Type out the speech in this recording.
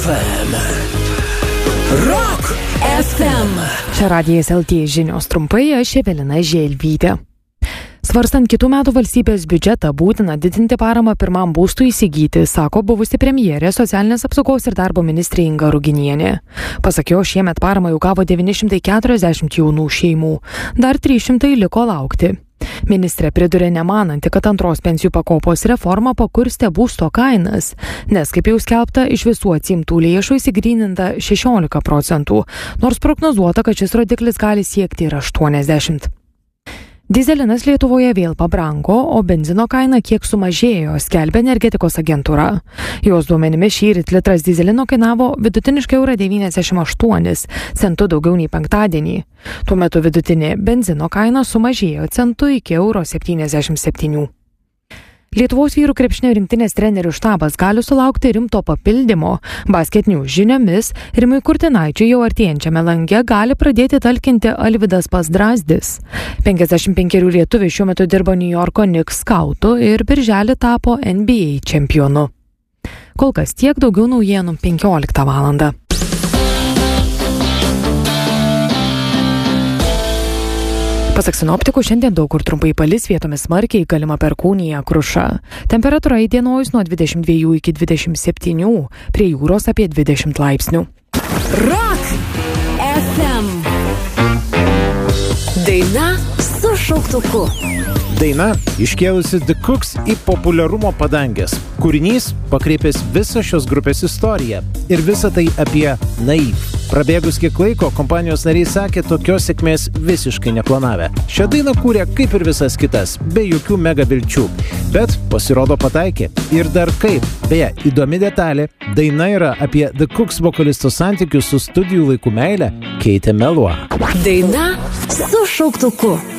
Rock FM. Čia Radijas LT žinios trumpai, aš Evelina Želvytė. Svarstant kitų metų valstybės biudžetą, būtina didinti paramą pirmam būstui įsigyti, sako buvusi premjerė socialinės apsaugos ir darbo ministrė Inga Ruginienė. Pasak jo, šiemet paramą jau gavo 940 jaunų šeimų, dar 300 liko laukti. Ministrė pridurė nemananti, kad antros pensijų pakopos reforma pakurstė būsto kainas, nes, kaip jau skelbta, iš visų atsiimtų lėšų įsigryninta 16%, nors prognozuota, kad šis rodiklis gali siekti ir 80%. Dyzelinas Lietuvoje vėl pabrango, o benzino kaina kiek sumažėjo, skelbia energetikos agentūra. Jos duomenimis šįryt litras dyzelino kainavo vidutiniškai €98 centų daugiau nei penktadienį. Tuo metu vidutinė benzino kaina sumažėjo centų iki €77. Lietuvos vyrų krepšinio rinktinės trenerių štabas gali sulaukti rimto papildymo. Basketinių žiniomis Rimui Kurtinaičiui jau artėjančiame lange gali pradėti talkinti Alvydas Pazdrazdis. 55 lietuviai šiuo metu dirba New Yorko Knicks skautu ir birželį tapo NBA čempionu. Kol kas tiek, daugiau naujienų 15 valandą. Pasak sinoptikų, šiandien daug kur trumpai palis, vietomis smarkiai, galima perkūnija, kruša. Temperatūra įdienojus nuo 22 iki 27, prie jūros apie 20 laipsnių. Rock FM. Daina su šauktuku. Daina iškėlusi The Cooks į populiarumo padangės. Kūrinys pakreipęs visą šios grupės istoriją. Ir visą tai apie Naiv. Prabėgus kiek laiko, kompanijos nariai sakė, tokios sėkmės visiškai neplanavę. Šią dainą kūrė kaip ir visas kitas, be jokių mega vilčių. Bet pasirodo pataikė. Ir dar kaip. Beje, įdomi detalė, daina yra apie The Cooks vokalisto santykius su studijų laikų meile Keitė Melua. Daina su šauktuku.